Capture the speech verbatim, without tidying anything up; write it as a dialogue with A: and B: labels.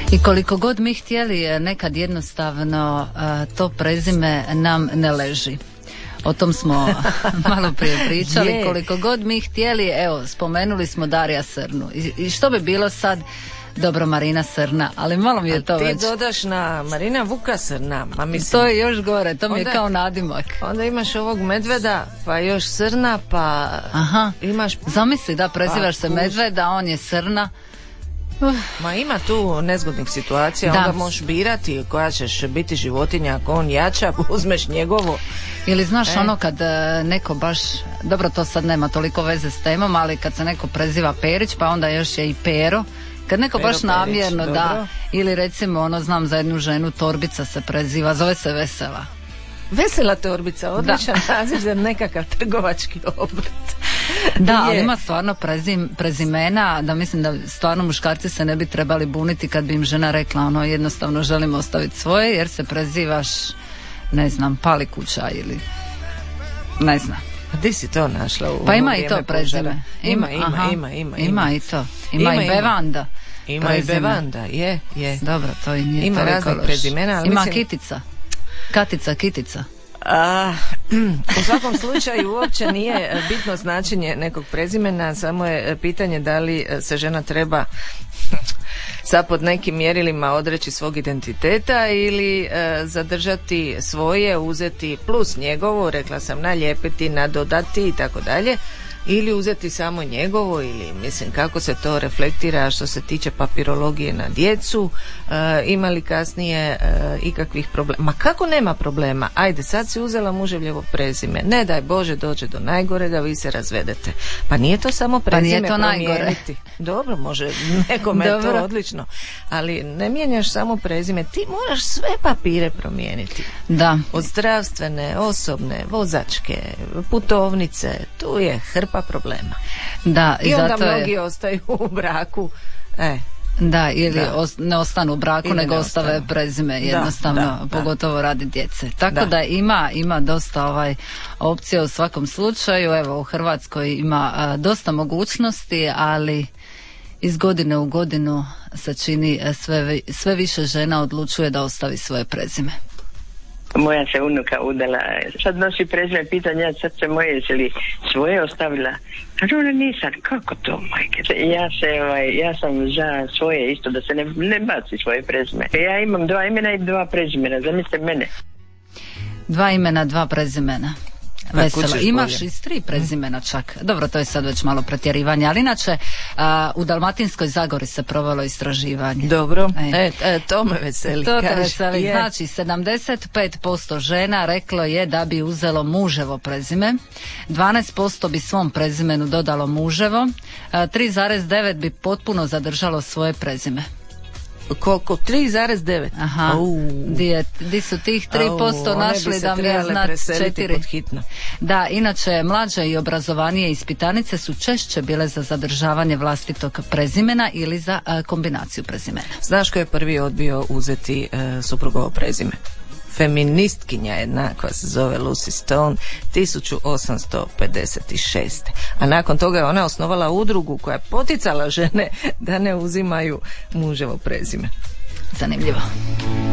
A: I koliko god mi htjeli, nekad jednostavno to prezime nam ne leži. O tom smo malo prije pričali.
B: Je.
A: Koliko god mi htjeli, evo, spomenuli smo Darija Srnu. I, i što bi bilo sad? Dobro, Marina Srna, ali malo mi je
B: A
A: to
B: ti
A: već...
B: dodaš na Marina Vuka Srna, ma mislim...
A: To je još gore, to mi
B: onda,
A: je kao nadimak.
B: Onda imaš ovog Medveda, pa još Srna, pa...
A: Aha,
B: imaš...
A: Zamisli da prezivaš
B: pa,
A: se Medveda, on je Srna. Uh.
B: Ma ima tu nezgodnih situacija,
A: Da.
B: onda možeš birati koja ćeš biti životinja, ako on jača, uzmeš njegovo.
A: Ili znaš
B: E.
A: ono kad e, neko baš, dobro to sad nema toliko veze s temom, ali kad se neko preziva Perić, pa onda još je i Pero, kad neko
B: Pero
A: baš namjerno
B: Perić,
A: da,
B: dobro.
A: ili recimo ono, znam za jednu ženu, Torbica se preziva, zove se Vesela.
B: Vesela Torbica, odličan naziv za nekakav trgovački obrt.
A: Da, ali
B: Je.
A: ima stvarno prezim, prezimena, da mislim da stvarno muškarci se ne bi trebali buniti kad bi im žena rekla ono, jednostavno želim ostaviti svoje, jer se prezivaš, ne znam, Palikuća ili ne znam.
B: A di si to našla u
A: Pa ima
B: ovo
A: i to
B: vrijeme
A: prezime.
B: požara? Ima, ima,
A: aha,
B: ima, ima,
A: ima i to. Ima,
B: Ima,
A: i
B: ima.
A: Bevanda.
B: Ima
A: prezime.
B: i Bevanda, je, je.
A: Dobro, to i nije
B: Ima
A: toliko
B: raznih
A: loše.
B: prezimena, ali
A: Ima
B: mislim-
A: Kitica. Katica, Kitica.
B: A, u svakom slučaju uopće nije bitno značenje nekog prezimena, samo je pitanje da li se žena treba sad pod nekim mjerilima odreći svog identiteta ili e, zadržati svoje, uzeti plus njegovo, rekla sam nalijepiti, nadodati i tako dalje, ili uzeti samo njegovo, ili mislim kako se to reflektira što se tiče papirologije na djecu, e, ima li kasnije e, ikakvih problema. Ma kako nema problema? Ajde, sad si uzela muževljevo prezime, ne daj Bože dođe do najgorega, vi se razvedete. Pa nije to samo
A: Pa
B: prezime
A: nije to najgore.
B: promijeniti. Dobro, može nekome je to
A: Dobro.
B: odlično, ali ne mijenjaš samo prezime, ti moraš sve papire promijeniti.
A: Da.
B: Od zdravstvene, osobne, vozačke, putovnice, tu je hrpa problema.
A: Da, i,
B: I onda
A: zato
B: mnogi
A: je,
B: ostaju u braku. E,
A: da, ili
B: Da.
A: os- ne ostanu u braku,
B: Ili
A: nego
B: ne
A: ostave
B: ostanu.
A: prezime
B: Da,
A: jednostavno,
B: da, da.
A: pogotovo radi djece. Tako
B: Da.
A: da, ima ima dosta ovaj opcija u svakom slučaju. Evo, u Hrvatskoj ima a, dosta mogućnosti, ali iz godine u godinu se čini a, sve, vi- sve više žena odlučuje da ostavi svoje prezime.
C: Moja se unuka udala, sad nosi prezime, pitanje, ja srce moje, jesi li svoje ostavila? Kaže ona, nisam, kako to, majke? Ja se, ovaj, ja sam za svoje isto, da se ne, ne baci svoje prezime. Ja imam dva imena i dva prezimena, zamislite mene.
A: Dva imena, dva prezimena.
B: A
A: Veselo.
B: kućeš
A: Imaš
B: bolje.
A: iz tri prezimena čak. Dobro, to je sad već malo pretjerivanje, ali inače a, u Dalmatinskoj Zagori se provelo istraživanje.
B: dobro,
A: E.
B: e, e, to me veseli.
A: To te
B: Kaži,
A: veseli.
B: je.
A: Znači, sedamdeset pet posto žena reklo je da bi uzelo muževo prezime, dvanaest posto bi svom prezimenu dodalo muževo, a, tri zarez devet bi potpuno zadržalo svoje prezime.
B: Koliko? tri zarez devet.
A: Aha,
B: Au.
A: di, je, di su tih tri posto
B: Au, one bi
A: našli
B: se
A: da mi je
B: trebale
A: znat
B: preseliti
A: četiri.
B: pod hitno.
A: Da, inače mlađe i obrazovanije ispitanice su češće bile za zadržavanje vlastitog prezimena ili za a, kombinaciju prezimena.
B: Znaš ko je prvi odbio uzeti e, suprugovo prezime? Feministkinja jedna koja se zove Lucy Stone tisuću osamsto pedeset šeste. A nakon toga je ona osnovala udrugu koja je poticala žene da ne uzimaju muževo prezime.
A: Zanimljivo.